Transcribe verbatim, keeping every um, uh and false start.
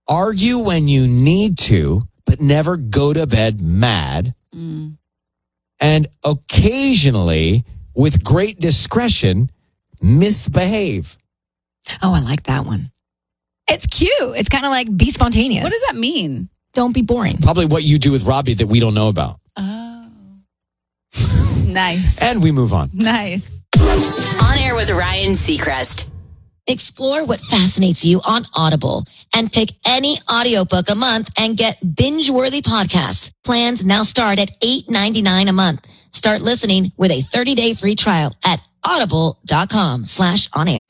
argue when you need to, but never go to bed mad. Mm. And occasionally, with great discretion, misbehave. Oh, I like that one. It's cute. It's kind of like be spontaneous. What does that mean? Don't be boring. Probably what you do with Robbie that we don't know about. Oh. Nice. And we move on. Nice. On Air with Ryan Seacrest. Explore what fascinates you on Audible and pick any audiobook a month and get binge-worthy podcasts. Plans now start at eight ninety-nine a month. Start listening with a thirty-day free trial at audible.com slash on air.